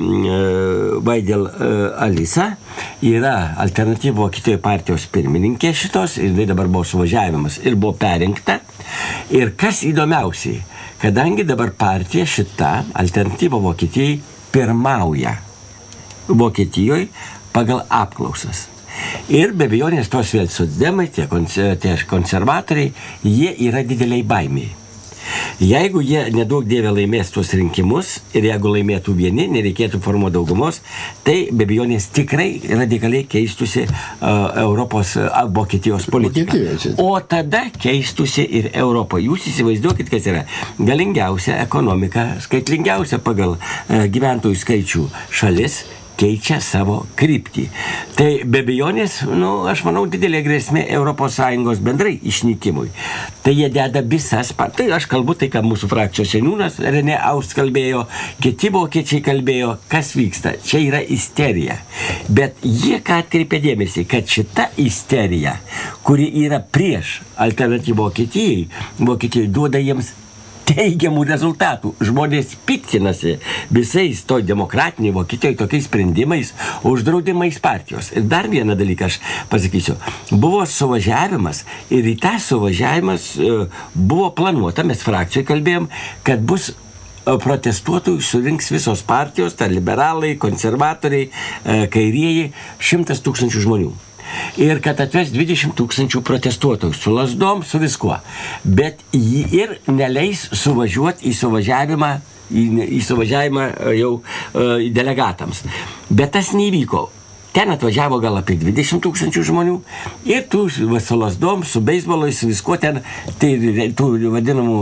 Vaidel Alisa yra alternatyvų Vokietijoje partijos pirmininkė šitos, ir tai dabar buvo suvažiavimas ir buvo perinkta. Ir kas įdomiausiai, kadangi dabar partija šita alternatyva Vokietijai pirmauja Vokietijoje pagal apklausas. Ir be abejonės tos vėl socdemai, tie konservatoriai, jie yra dideliai baimiai. Jeigu jie nedaug dievė laimės tuos rinkimus ir jeigu laimėtų vieni, nereikėtų formuoti daugumos, tai be abejonės tikrai radikaliai keistusi uh, Europos uh, Vokietijos politika. O tada keistusi ir Europą. Jūs įsivaizduokit, kas yra galingiausia ekonomika, skaitlingiausia pagal uh, gyventojų skaičių šalis, keičia savo kryptį. Tai be abejonės, nu, aš manau, didelė grėsmė Europos Sąjungos bendrai išnykimui. Tai jie deda visas, tai aš kalbu tai, ką mūsų frakcijos seniūnas Renė Aust kalbėjo, kiti vokiečiai kalbėjo, kas vyksta. Čia yra isterija. Bet jie ką atkreipė dėmesį, kad šita isterija, kuri yra prieš alternatyvą Vokietijai, Vokietijai duoda jiems teigiamų rezultatų. Žmonės piktinasi visais to demokratiniai Vokietijoje tokiais sprendimais, uždraudimais partijos. Ir dar vieną dalyką aš pasakysiu. Buvo suvažiavimas ir į tą suvažiavimas buvo planuota, mes frakcijoje kalbėjom, kad bus protestuotojų surinks visos partijos, tai liberalai, konservatoriai, kairieji, šimtas tūkstančių žmonių. Ir kad atves dvidešimt tūkstančių protestuotojų su lasdom, su viskuo. Bet jį ir neleis suvažiuoti į suvažiavimą, į, į suvažiavimą jau uh, delegatams. Bet tas neįvyko. Ten atvažiavo gal apie dvidešimt tūkstančių žmonių ir tų su lasdom, su beisbolais, su viskuo ten, tai tų vadinamų,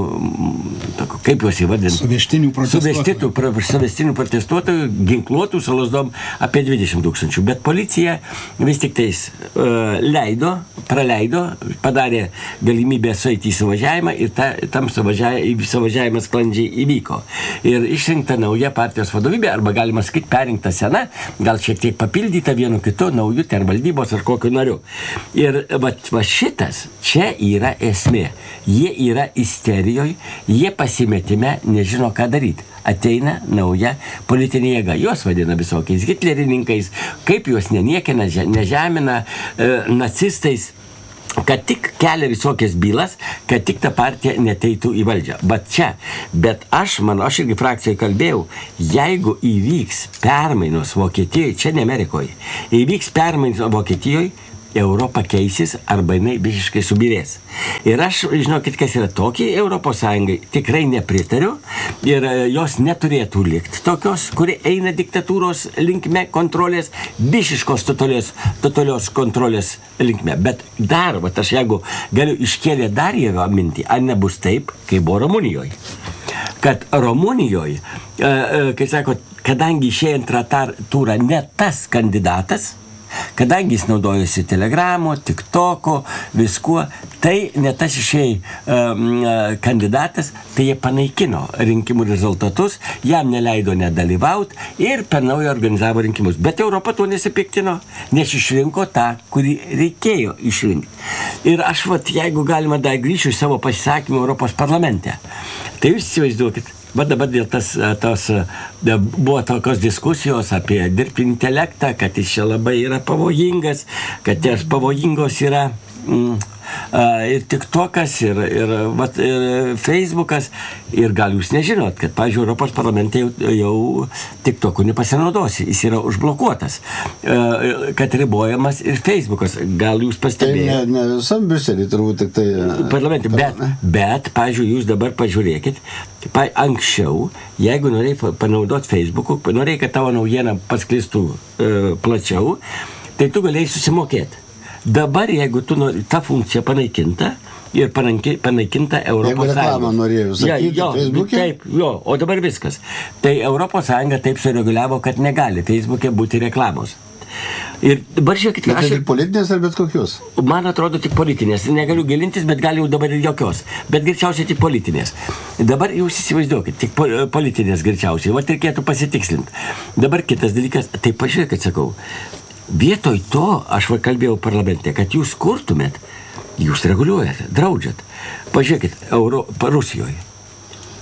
kaip juos įvadinti? Suveštinių protestuotojų. Suvestinių protestuotojų, ginkluotų su lasdom apie dvidešimt tūkstančių. Bet policija vis tik tais uh, leido, praleido, padarė galimybę sueiti į suvažiavimą ir ta, tam suvažiavimas sklandžiai įvyko. Ir išrinkta nauja partijos vadovybė, arba galima sakyti perinkta sena, gal šiek tiek papildyta vienu kitu, naujų ten valdybos ar kokiu nariu. Ir va, va šitas, čia yra esmė. Jie yra isterijoje, jie pasimetime, nežino ką daryti. Ateina nauja politinė jėga. Juos vadina visokiais hitlerininkais, kaip juos neniekina, nežemina, e, nacistais, kad tik kelia visokias bylas, kad tik ta partija neteitų į valdžią. Bet čia, bet aš, mano, aš irgi frakcijoje kalbėjau, jeigu įvyks permainos Vokietijoje, čia ne Amerikoje, įvyks permainos Vokietijoje, Europa keisis arba jinai visiškai subirės. Ir aš, žinokit, kas yra tokiai Europos Sąjungai, tikrai nepritariu ir jos neturėtų likti tokios, kuri eina diktatūros linkme, kontrolės, visiškos totalios, totalios kontrolės linkme. Bet dar, va, aš jeigu galiu iškėlė dar jėgą mintį, ar nebus taip, kaip buvo Rumunijoje. Kad Rumunijoje, kai sako, kadangi išėjo antrą turą ne tas kandidatas, kadangi jis naudojosi telegramo, tiktoko, viskuo, tai ne tas išėjai um, kandidatas, tai jie panaikino rinkimų rezultatus, jam neleido nedalyvauti ir per naują organizavo rinkimus. Bet Europa tuo nesipiktino, nes išrinko tą, kurį reikėjo išrinkti. Ir aš, vat, jeigu galima, dar grįšiu į savo pasisakymą Europos parlamente, tai jūs įsivaizduokit, va dabar dėl tas, tos, buvo tokios diskusijos apie dirbtinį intelektą, kad jis čia labai yra pavojingas, kad ties pavojingos yra mm, ir TikTokas, ir, ir, vat, ir Facebookas, ir gal jūs nežinot, kad, pavyzdžiui, Europos parlamente jau, jau TikTokų nepasinaudosi, jis yra užblokuotas, kad ribojamas ir Facebookas, gal jūs pastebėjote. Tai ne, ne visam Briuselį turbūt tik tai... Parlamente, bet, bet, pavyzdžiui, jūs dabar pažiūrėkit, pa, anksčiau, jeigu norėjai panaudoti Facebook'u, norėjai, kad tavo naujiena pasklistų e, plačiau, tai tu galėjai susimokėti. Dabar, jeigu tu nori, ta funkcija panaikinta ir panaikinta Europos Sąjunga. Jeigu reklamą norėjau sakyti ja, jo, Facebook'e? Taip, jo, o dabar viskas. Tai Europos Sąjunga taip sureguliavo, kad negali Facebook'e būti reklamos. Ir dabar žiūrėkit, bet aš... tik politinės ar bet kokios? Man atrodo tik politinės. Negaliu gilintis, bet gali jau dabar ir jokios. Bet greičiausiai tik politinės. Dabar jūs įsivaizduokit, tik politinės greičiausiai. Vat reikėtų pasitikslinti. Dabar kitas dalykas, tai pažiūrėkit, sakau, vietoj to, aš va kalbėjau parlamente, kad jūs kurtumėt, jūs reguliuojate, draudžiat. Pažiūrėkit, Euro, Rusijoje.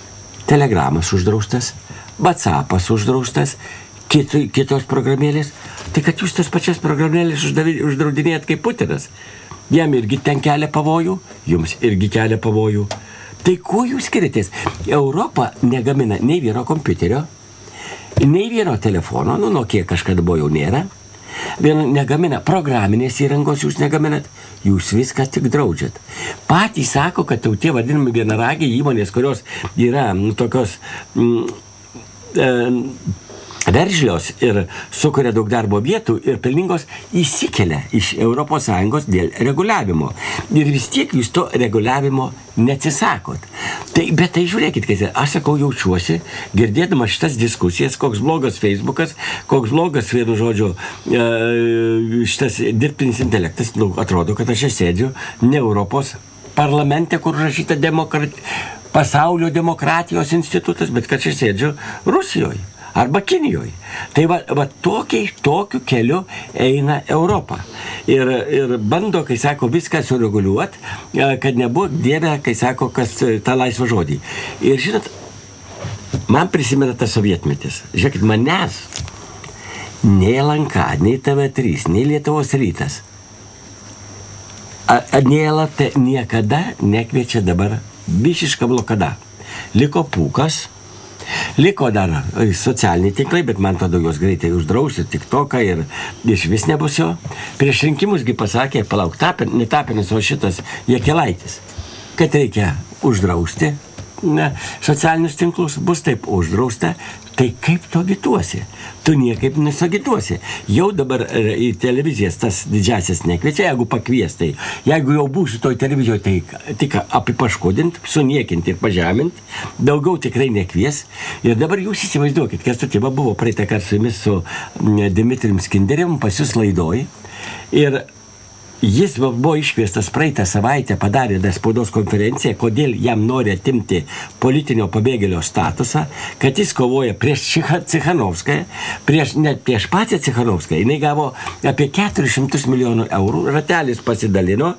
Telegramas uždraustas, WhatsAppas uždraustas, kitų, kitos programėlės. Tai kad jūs tas pačias programėlės uždraudinėjat kaip Putinas. Jam irgi ten kelia pavojų, jums irgi kelia pavojų. Tai kuo jūs skiriatės? Europa negamina nei vieno kompiuterio, nei vieno telefono, nu, Nokia kažkada buvo jau nėra. Vien negamina programinės įrangos, jūs negaminat, jūs viską tik draudžiat. Patys sako, kad jau tie vadinami vienaragiai įmonės, kurios yra nu, tokios mm, e, veržlios ir sukuria daug darbo vietų ir pelningos, įsikelia iš Europos Sąjungos dėl reguliavimo. Ir vis tiek jūs to reguliavimo neatsisakot. Tai, bet tai žiūrėkit, kad aš sakau, jaučiuosi, girdėdama šitas diskusijas, koks blogas Facebookas, koks blogas, vienu žodžiu, šitas dirbtinis intelektas, nu, atrodo, kad aš sėdžiu ne Europos parlamente, kur rašyta demokrat... pasaulio demokratijos institutas, bet kad aš sėdžiu Rusijoje arba Kinijoje. Tai va, va tokiai, tokiu keliu eina Europa. Ir, ir bando, kai sako, viską sureguliuot, kad nebuvo dieve, kai sako, kas tą laisvą žodį. Ir žinot, man prisimena tas sovietmetis. Žiūrėkit, manęs nei L N K, nei T V trys, nei Lietuvos rytas, nei L R T niekada nekviečia dabar visiška blokada. Liko Pūkas, liko dar socialiniai tinklai, bet man tada jos greitai uždrausi TikToką ir iš vis nebus jo. Prieš rinkimusgi pasakė, palauk, tapin, ne Tapinas, o šitas Jekelaitis, kad reikia uždrausti ne, socialinius tinklus, bus taip uždrausta. Tai kaip to agituosi? Tu niekaip nesagituosi. Jau dabar į televizijas tas didžiasias nekviečia, jeigu pakviestai. Jeigu jau būsiu toj televizijoje, tai tik apipaškodint, suniekinti ir pažemint, daugiau tikrai nekvies. Ir dabar jūs įsivaizduokit, kas tatyba buvo praeitą kartą su jumis su Dimitrijum Skinderium pas jūs laidoj. Ir jis buvo iškviestas praeitą savaitę, padarė dar spaudos konferenciją, kodėl jam nori atimti politinio pabėgėlio statusą, kad jis kovoja prieš Cichanovskają, prieš, net prieš pačią Cichanovskają. Jinai gavo apie keturis šimtus milijonų eurų, ratelis pasidalino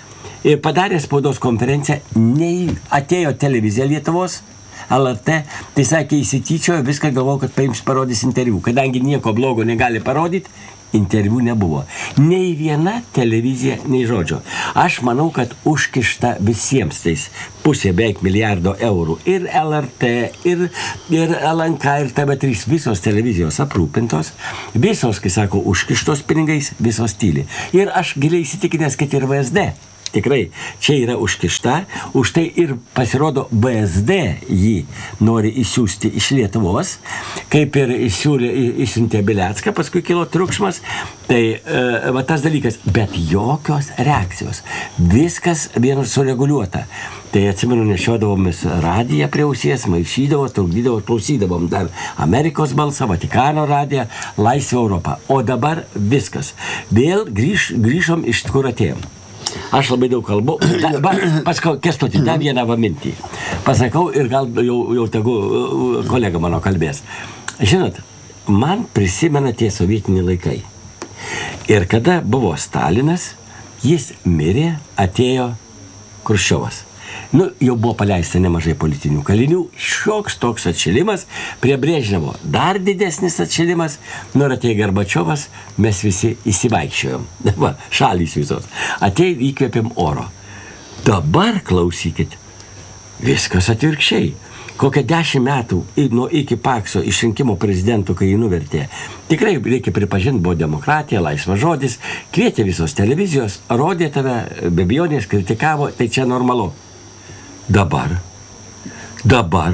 ir padarė spaudos konferenciją, nei atėjo televizija Lietuvos, L R T, tai sakė, įsityčiojo, viską galvojau, kad paims parodys interviu. Kadangi nieko blogo negali parodyti, interviu nebuvo. Nei viena televizija, nei žodžio. Aš manau, kad užkišta visiems tais pusė beveik milijardo eurų. Ir L R T, ir, ir L N K, ir T V trys, visos televizijos aprūpintos, visos, kai sako, užkištos pinigais, visos tyli. Ir aš giliai įsitikinęs, kad ir V S D. Tikrai, čia yra užkišta, už tai ir pasirodo V S D jį nori įsiųsti iš Lietuvos, kaip ir įsiūlė, įsiuntė Bilecką, paskui kilo triukšmas, tai e, va tas dalykas, bet jokios reakcijos, viskas vienas sureguliuota. Tai atsimenu, nešiodavomis radiją prie ausies, maišydavo, trukdydavo, klausydavom dar Amerikos balsą, Vatikano radiją, Laisvę Europą. O dabar viskas. Vėl grįž, grįžom iš kur atėjom. Aš labai daug kalbu, da, paskau, Kęstuti, dar vieną va mintį. Pasakau ir gal jau, jau tegu kolega mano kalbės. Žinot, man prisimena tie sovietiniai laikai. Ir kada buvo Stalinas, jis mirė, atėjo Kruščiovas. Nu, jau buvo paleista nemažai politinių kalinių, šioks toks atšilimas, prie Brežnevo dar didesnis atšilimas, nu ir atėjo Gorbačiovas, mes visi įsivaikščiojom, va, šalys visos, atėjo įkvėpėm oro. Dabar klausykit, viskas atvirkščiai. Kokią dešimt metų nuo iki Pakso išrinkimo prezidentų, kai jį nuvertė. Tikrai reikia pripažinti, buvo demokratija, laisvas žodis, kvietė visos televizijos, rodė tave, be abejonės, kritikavo, tai čia normalu. Dabar, dabar,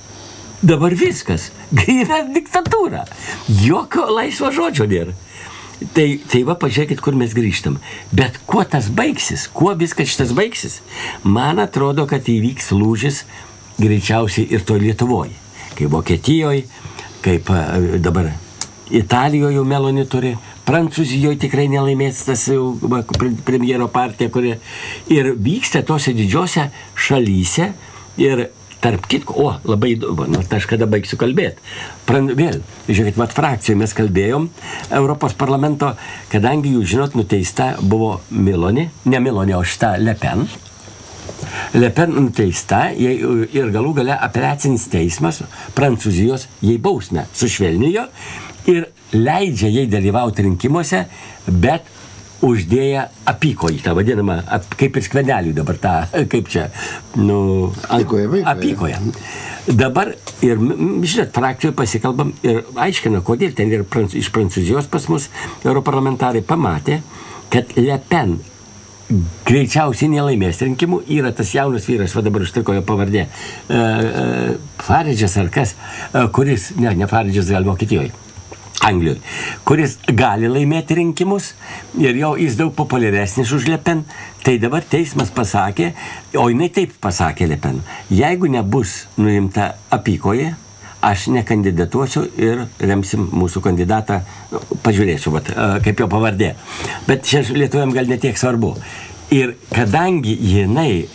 dabar viskas. Yra diktatūra. Jokio laisvo žodžio nėra. Tai, tai va, pažiūrėkit, kur mes grįžtam. Bet kuo tas baigsis? Kuo viskas šitas baigsis? Man atrodo, kad įvyks lūžis greičiausiai ir to Lietuvoje. Kaip Vokietijoje, kaip dabar Italijoje jau Meloni turi, Prancūzijoje tikrai nelaimės tas va, premjero partija, kuri ir vyksta tose didžiose šalyse ir tarp kitko, o, labai įdomu, nu, aš kada baigsiu kalbėti. Pran, vėl, žiūrėkit, vat frakcijoje mes kalbėjom Europos parlamento, kadangi jūs žinot, nuteista buvo Meloni, ne Meloni, o šita Le Pen. Le Pen nuteista ir galų gale apeliacinis teismas Prancūzijos jai bausmę sušvelnijo ir leidžia jai dalyvauti rinkimuose, bet uždėję apykojį, tą vadinamą, ap, kaip ir skvenelių dabar tą, kaip čia, nu, apykoją. Dabar ir, žinot, frakcijoje pasikalbam ir aiškina, kodėl ten ir prancūz, iš Prancūzijos pas mus europarlamentarai pamatė, kad Le Pen greičiausiai nelaimės rinkimų, yra tas jaunas vyras, va dabar užtriko jo pavardė, uh, uh, Faridžas ar kas, uh, kuris, ne, ne Faridžas, gal Vokietijoje, Anglijoje, kuris gali laimėti rinkimus ir jau jis daug populiaresnis už Le Pen, tai dabar teismas pasakė, o jinai taip pasakė Le Pen, jeigu nebus nuimta apykoje, aš nekandidatuosiu ir remsim mūsų kandidatą, pažiūrėsiu, vat, kaip jo pavardė. Bet čia lietuviam gal netiek svarbu. Ir kadangi jinai,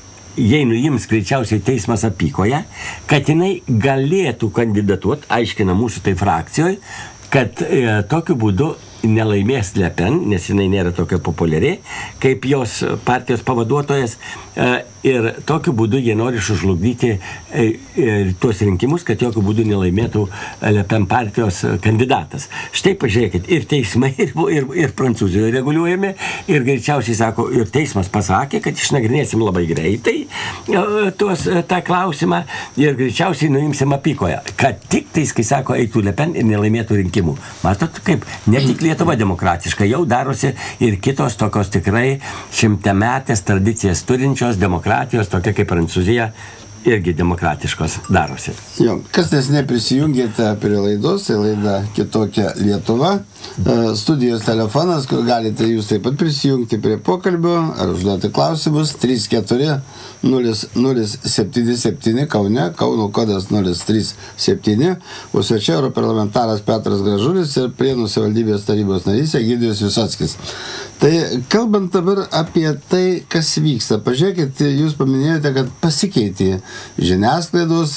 jei nuims greičiausiai teismas apykoje, kad jinai galėtų kandidatuoti, aiškina mūsų tai frakcijoje, kad e, tokiu būdu nelaimės Le Pen, nes jinai nėra tokia populiari, kaip jos partijos pavaduotojas, e, ir tokiu būdu jie nori sužlugdyti e, e, tuos rinkimus, kad jokiu būdu nelaimėtų Le Pen partijos kandidatas. Štai pažiūrėkit, ir teismai, ir, ir, ir Prancūzijoje reguliuojami, ir greičiausiai sako, ir teismas pasakė, kad išnagrinėsim labai greitai e, tuos, e, tą klausimą, ir greičiausiai nuimsim apykoje, kad tik tais, kai sako, eitų Le Pen ir nelaimėtų rinkimų. Matot, kaip, ne tik Lietuva demokratiška, jau darosi ir kitos tokios tikrai šimtametės tradicijas turinčios demokratijos, tokia kaip Prancūzija, irgi demokratiškos darosi. Jo, kas nesiniai prisijungėte prie laidos, tai laida Kitokia Lietuva. Studijos telefonas, kur galite jūs taip pat prisijungti prie pokalbio ar užduoti klausimus, trys keturi nulis nulis septyni septyni Kaune, Kauno kodas nulis trys septyni, o svečia europarlamentaras Petras Gražulis ir Prienų savivaldybės tarybos narys Egidijus Visockis. Tai kalbant dabar apie tai, kas vyksta, pažiūrėkit, jūs paminėjote, kad pasikeitė žiniasklaidos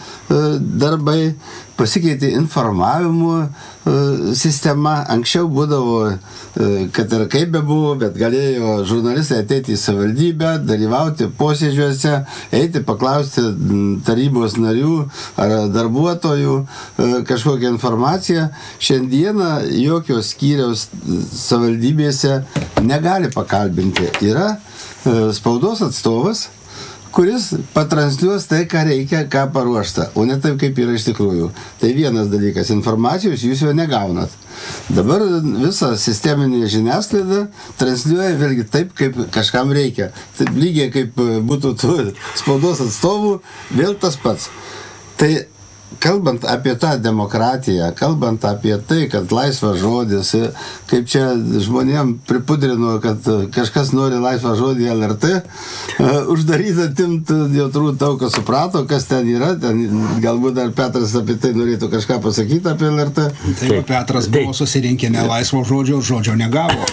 darbai, pasikeitė informavimo sistema. Anksčiau būdavo, kad ir kaip be buvo, bet galėjo žurnalistai ateiti į savivaldybę, dalyvauti posėdžiuose, eiti paklausti tarybos narių ar darbuotojų kažkokią informaciją. Šiandieną jokios skyriaus savivaldybėse negali pakalbinti. Yra spaudos atstovas, kuris patransliuos tai, ką reikia, ką paruošta, o ne taip, kaip yra iš tikrųjų. Tai vienas dalykas, informacijos jūs jo negaunat. Dabar visa sisteminė žiniasklaida transliuoja vėlgi taip, kaip kažkam reikia. Taip lygiai kaip būtų tų spaudos atstovų, vėl tas pats. Tai kalbant apie tą demokratiją, kalbant apie tai, kad laisvas žodis, kaip čia žmonėm pripudrino, kad kažkas nori laisvą žodį L R T, uždarytą timt, jau turbūt daug kas suprato, kas ten yra, ten galbūt dar Petras apie tai norėtų kažką pasakyti apie L R T. Taip, Petras buvo susirinkinę laisvo žodžio, žodžio negavo.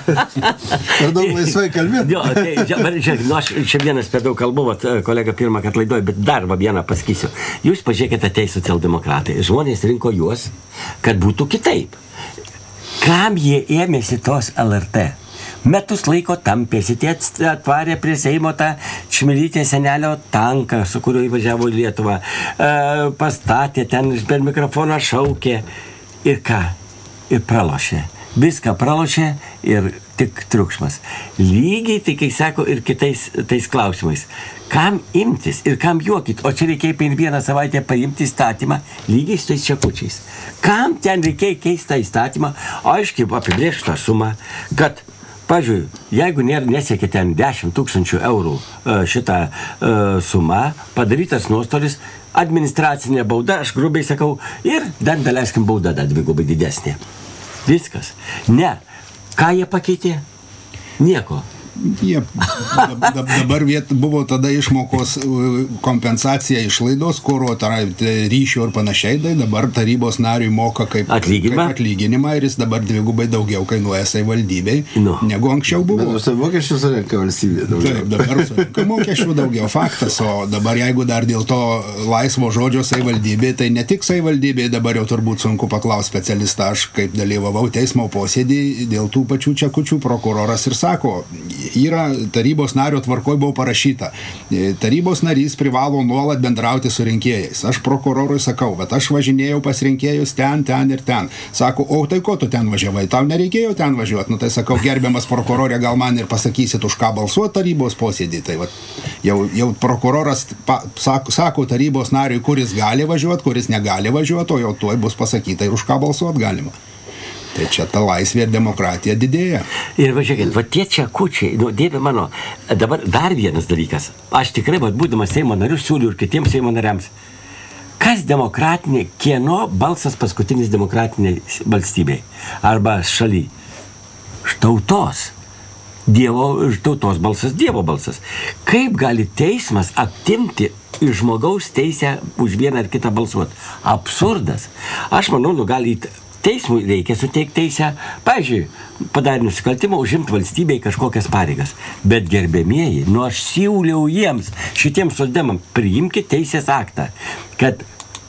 Per daug laisvai kalbėti. Jo, tai, žiūrėk, nu, aš čia vienas per daug kalbu, vat, kolega pirmą, kad laidoju, bet dar va vieną pasakysiu. Jūs pažiūrėkite ateis socialdemokratai. Žmonės rinko juos, kad būtų kitaip. Kam jie ėmėsi tos L R T? Metus laiko tampėsi, tie atvarė prie Seimo tą Čmilytės senelio tanką, su kuriuo įvažiavo į Lietuvą, e, pastatė ten, per mikrofoną šaukė. Ir ką? Ir pralošė. Viską pralošė ir tik triukšmas. Lygiai, tai kai sako, ir kitais tais klausimais. Kam imtis ir kam juokit? O čia reikėjo per vieną savaitę paimti įstatymą lygiai su tais čekučiais. Kam ten reikėjo keistą įstatymą? Aiškiai apibrėžtą sumą, kad, pažiūrėjau, jeigu nesiekia ten dešimt tūkstančių eurų šitą sumą, padarytas nuostolis, administracinė bauda, aš grubiai sakau, ir dar daleiskim bauda dar dvigubai didesnė. Viskas. Ne. Ką jie pakeitė? Nieko. Jie, dabar viet, buvo tada išmokos kompensacija išlaidos, kuro, ryšio ir panašiai, tai dabar tarybos nariui moka kaip atlyginimą, kaip atlyginimą ir jis dabar dvigubai daugiau kainuoja savivaldybei, no. negu anksčiau buvo. Bet už tai mokesčių surenka valstybė daugiau. Taip, dabar surenka mokesčių daugiau, faktas, o dabar jeigu dar dėl to laisvo žodžio savivaldybė, tai ne tik savivaldybė, dabar jau turbūt sunku paklausti specialistą, aš kaip dalyvavau teismo posėdį, dėl tų pačių čekučių prokuroras ir sako, yra tarybos nario tvarkoj buvo parašyta, tarybos narys privalo nuolat bendrauti su rinkėjais. Aš prokurorui sakau, bet aš važinėjau pas rinkėjus ten, ten ir ten. Sako, o tai ko tu ten važiavai? Tau nereikėjo ten važiuoti. Nu tai sakau, gerbiamas prokurorė, gal man ir pasakysit, už ką balsuoti tarybos posėdį. Tai va, jau, jau prokuroras pa, sako, sako tarybos nariui, kuris gali važiuoti, kuris negali važiuoti, o jau tuoj bus pasakyta ir už ką balsuoti galima. Tai čia ta laisvė ir demokratija didėja. Ir važiuokit, va tie čia kučiai, nu, Dieve mano, dabar dar vienas dalykas. Aš tikrai, va, būdamas Seimo nariu, siūliu ir kitiems Seimo nariams. Kas demokratinė, kieno balsas paskutinis demokratiniai valstybei? Arba šaly? Tautos. Dievo, tautos balsas, Dievo balsas. Kaip gali teismas atimti iš žmogaus teisę už vieną ar kitą balsuoti? Absurdas. Aš manau, nu gali teismui reikia suteikti teisę, pavyzdžiui, padarė nusikaltimą, užimti valstybei kažkokias pareigas. Bet gerbėmieji, nu aš siūliau jiems, šitiems socdemam, priimkite teisės aktą, kad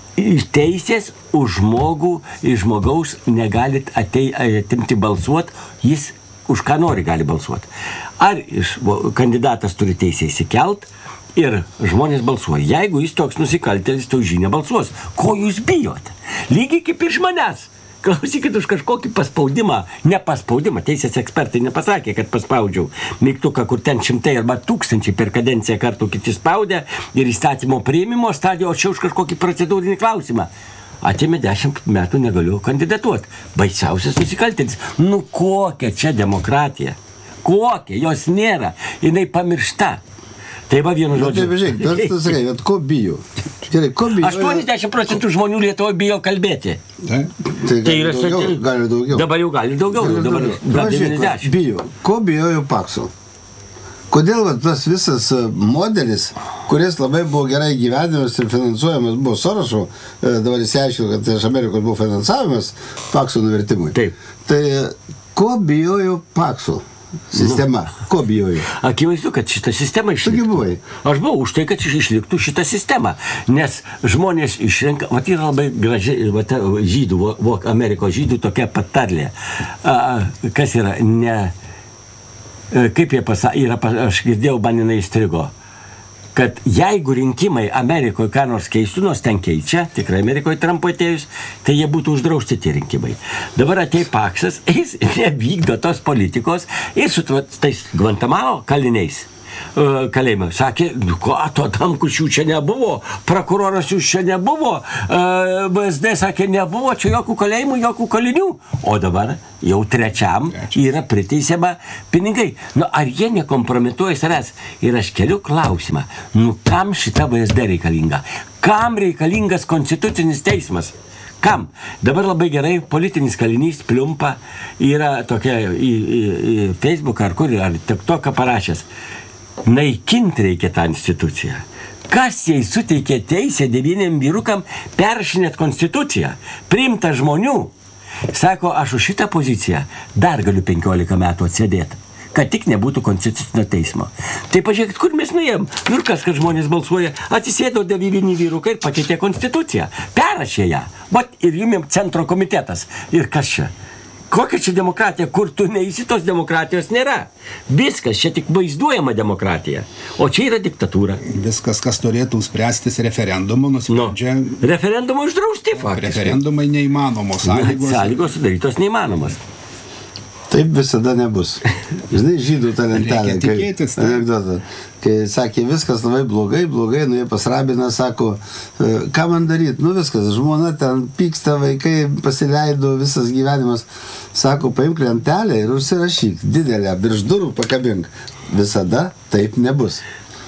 teisės už žmogų, iš žmogaus negalit atei, atimti balsuoti, jis už ką nori gali balsuoti. Ar iš, kandidatas turi teisę įsikelt ir žmonės balsuoja. Jeigu jis toks nusikaltėlis, tai už jį nebalsuos. Ko jūs bijot? Lygiai kaip iš manęs. Klausykit už kažkokį paspaudimą, nepaspaudimą, teisės ekspertai nepasakė, kad paspaudžiau mygtuką, kur ten šimtai arba tūkstančiai per kadenciją kartų kiti spaudė ir įstatymo priėmimo stadijo, o čia už kažkokį procedūrinį klausimą. Atėmė dešimt metų negaliu kandidatuoti. Baisiausias nusikaltėlis. Nu kokia čia demokratija? Kokia? Jos nėra. Jinai pamiršta. Tai va vienu žodžiu. Taip, žiūrėk, dar tu sakai, bet ko bijo? Gerai, ko bijo? aštuoniasdešimt procentų žmonių Lietuvoje bijo kalbėti. Tai, tai gali, yra, daugiau, gali daugiau. Dabar jau gali daugiau. Gali dabar daugiau. gal Žiūrėk, devyniasdešimt. bijo. Ko bijojo Pakso? Kodėl va, tas visas modelis, kuris labai buvo gerai gyvenimas ir finansuojamas buvo Sorošo, dabar įsiaiškino, kad iš Amerikos buvo finansavimas Pakso nuvertimui. Taip. Tai ko bijojo Pakso sistema? Nu, ko bijojo? Akivaizdu, kad šitą sistemą išliktų. Tugi buvai. Aš buvau už tai, kad išliktų šitą sistemą. Nes žmonės išrenka, vat yra labai graži, vat žydų, vok, Amerikos žydų tokia patarlė. A, kas yra, ne, kaip jie pasakė, yra, aš girdėjau, man jinai įstrigo, kad jeigu rinkimai Amerikoje ką nors keistų, nors ten keičia, tikrai Amerikoje Trumpo atėjus, tai jie būtų uždrausti tie rinkimai. Dabar atėjo Paksas, jis nevykdo tos politikos ir su tais Guantanamo kaliniais kalėjimą. Sakė, ko, to Tamkučių čia nebuvo, prokuroras jūs čia nebuvo, B S D sakė, nebuvo čia jokių kalėjimų, jokių kalinių. O dabar jau trečiam yra priteisiama pinigai. Nu, ar jie nekompromituoja savęs? Ir aš keliu klausimą, nu, kam šita B S D reikalinga? Kam reikalingas konstitucinis teismas? Kam? Dabar labai gerai, politinis kalinys Pliumpa yra tokia į, į, į Facebook ar kur, ar TikToką parašęs. Naikinti reikia tą instituciją. Kas jai suteikė teisę devyniem vyrukam perrašinėt konstituciją? Priimta žmonių. Sako, aš už šitą poziciją dar galiu penkiolika metų atsėdėti, kad tik nebūtų konstitucinio teismo. Tai pažiūrėkit, kur mes nuėjom. Ir kas, kad žmonės balsuoja, atsisėdo devyni vyrukai ir pakeitė konstituciją. Perrašė ją. Vat ir jumėm centro komitetas. Ir kas čia? Kokia čia demokratija, kur tu neįsi, tos demokratijos nėra. Viskas, čia tik vaizduojama demokratija. O čia yra diktatūra. Viskas, kas turėtų spręstis referendumu, nusprendžia... Nu, referendumą uždrausti, faktiškai. Referendumai neįmanomos. Sąlygos, sąlygos sudarytos neįmanomos. Taip visada nebus. Žinai, žydų ta lentelė, kai, anekdotą, kai sakė, viskas labai blogai, blogai, nu jie pas rabiną, sako, ką man daryti, nu viskas, žmona ten pyksta, vaikai pasileido, visas gyvenimas, sako, paimk lentelę ir užsirašyk, didelę, virš durų pakabink. Visada taip nebus.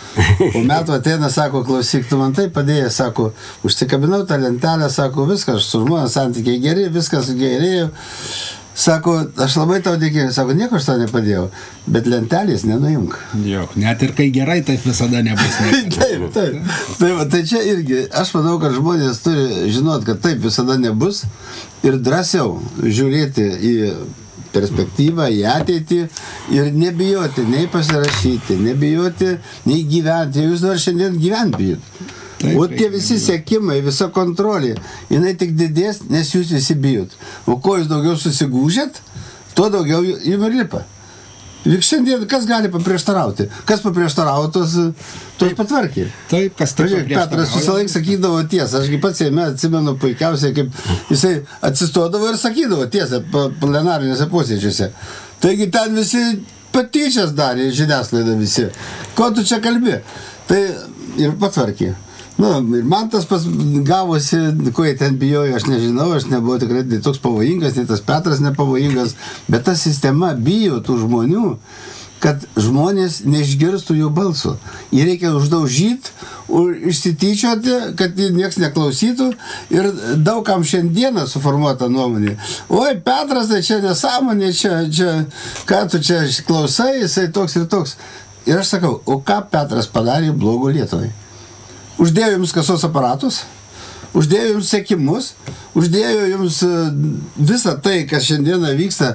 Po metų ateina, sako, klausyk, tu man taip padėjai, sako, užsikabinau tą lentelę, sako, viskas, su žmona santykiai geri, viskas gerėjo. Sako, aš labai tau dėkingas, sako, nieko aš tau nepadėjau, bet lentelės nenuimk. Jo, net ir kai gerai, taip visada nebus. Taip, taip. Tai, tai čia irgi, aš manau, kad žmonės turi žinot, kad taip visada nebus ir drąsiau žiūrėti į perspektyvą, į ateitį ir nebijoti, nei pasirašyti, nebijoti, nei gyventi. Jūs dar šiandien gyventi bijot. Taip, o tie visi sekimai, visa kontrolė, jinai tik didės, nes jūs visi bijot. O ko jūs daugiau susigūžėt, tuo daugiau jums ir lipa. Juk šiandien kas gali paprieštarauti? Kas paprieštaravo, tos, tos patvarkė. Taip, kas taip Pažiūrėk, Petras visą laiką sakydavo tiesą. Ašgi pats Seime atsimenu puikiausiai, kaip jisai atsistodavo ir sakydavo tiesą plenarinėse posėdžiuose. Taigi ten visi patyčias darė, žiniasklaida visi. Ko tu čia kalbi? Tai ir patvarkė. Nu, ir man tas pas gavosi, ko jie ten bijojo, aš nežinau, aš nebuvau tikrai toks pavojingas, nei tas Petras nepavojingas, bet ta sistema bijo tų žmonių, kad žmonės neišgirstų jų balso. Jį reikia uždaužyti, išsityčioti, kad nieks neklausytų ir daugam šiandieną suformuota nuomonė. Oi, Petras, tai čia nesąmonė, čia, čia, ką tu čia klausai, jisai toks ir toks. Ir aš sakau, o ką Petras padarė blogo Lietuvai? Uždėjo jums kasos aparatus, uždėjo jums sekimus, uždėjo jums visą tai, kas šiandieną vyksta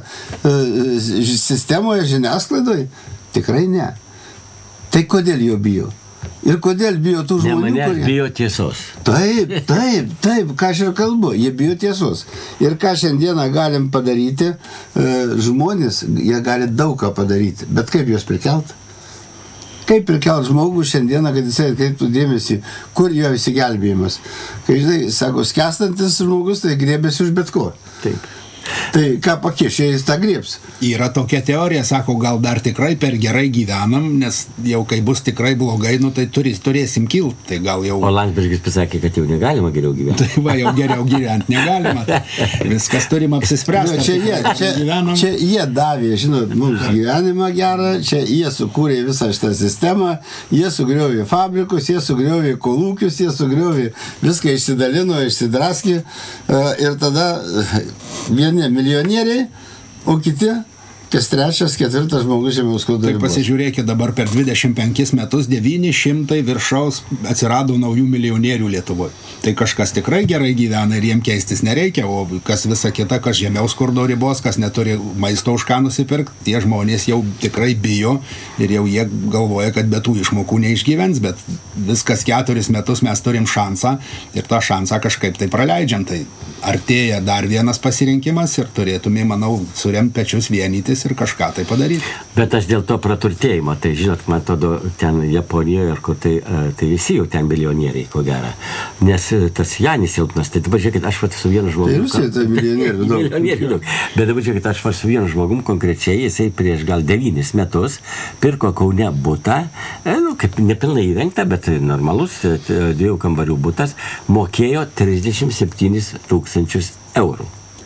sistemoje, žiniasklaidoje? Tikrai ne. Tai kodėl jo bijo? Ir kodėl bijo tų žmonių, ne, kurie... bijo tiesos. Taip, taip, taip, ką aš ir kalbu, jie bijo tiesos. Ir ką šiandieną galim padaryti, žmonės, jie gali daug ką padaryti, bet kaip juos prikelt? Kaip prikelt žmogų šiandieną, kad jisai atkreiptų dėmesį, kur jo įsigelbėjimas. Kai, žinai, sako, skęstantis žmogus, tai grėbėsi už bet ko. Taip. Tai ką pakišė, jis tą griebs. Yra tokia teorija, sako, gal dar tikrai per gerai gyvenam, nes jau kai bus tikrai blogai, nu tai turės, turėsim kilt. Tai gal jau... O Landsbergis pasakė, kad jau negalima geriau gyventi. Tai va, jau geriau gyventi negalima. Viskas turim apsispręsti. Nu, čia, jie, čia, čia jie davė, žinot, mums gyvenimą gerą, čia jie sukūrė visą šitą sistemą, jie sugriovė fabrikus, jie sugriovė kolūkius, jie sugriovė viską, išsidalino, išsidraskė ir tada vieni milijonieriai, o kiti, kas trečias, ketvirtas žmogus žemiaus skurdo ribos. Tai pasižiūrėkit, dabar per dvidešimt penkis metus devyni šimtai viršaus atsirado naujų milijonierių Lietuvoje. Tai kažkas tikrai gerai gyvena ir jiem keistis nereikia, o kas visa kita, kas žemiaus skurdo ribos, kas neturi maisto už ką nusipirkti, tie žmonės jau tikrai bijo ir jau jie galvoja, kad be tų išmokų neišgyvens, bet viskas keturis metus mes turim šansą ir tą šansą kažkaip tai praleidžiam. Tai artėja dar vienas pasirinkimas ir turėtume, manau, suremti pečius, vienytis ir kažką tai padaryti. Bet aš dėl to praturtėjimo, tai žinot, man atrodo, ten Japonijoje ir kur tai, tai visi jau ten milijonieriai, ko gera. Nes tas Janis Silpnas, tai dabar žiūrėkit, aš vat su vienu žmogum... Tai Rusija, tai milijonierių daug. Milijonierių daug. Bet dabar žiūrėkit, aš vat su vienu žmogum konkrečiai, jisai prieš gal devynis metus pirko Kaune butą, nu, kaip nepilnai įrengta, bet normalus dviejų kambarių butas, mokėjo trisdešimt septynis tūkstančius eurų.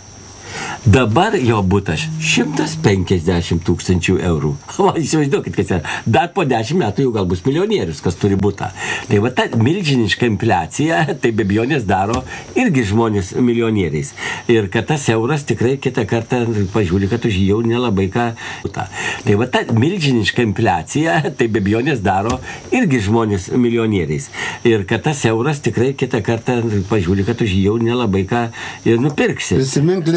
Dabar jo butas šimtas penkiasdešimt tūkstančių eurų. O, įsivaizduokit, kad dar po dešimt metų jau gal bus milijonierius, kas turi butą. Tai va ta milžiniška infliacija, tai be abejonės daro irgi žmonės milijonieriais. Ir kad tas euras tikrai kitą kartą pažiūri, kad už jį jau nelabai ką butą. Tai va ta milžiniška infliacija, tai be abejonės daro irgi žmonės milijonieriais. Ir kad tas euras tikrai kitą kartą pažiūri, kad už jį jau nelabai ką ir nupirksi. Prisimink